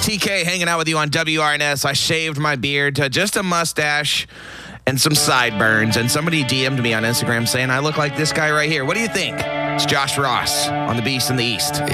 TK hanging out with you on WRNS. I shaved my beard to just a mustache and some sideburns, and somebody DM'd me on Instagram saying I look like this guy right here. What do you think? It's Josh Ross on the Beast in the East.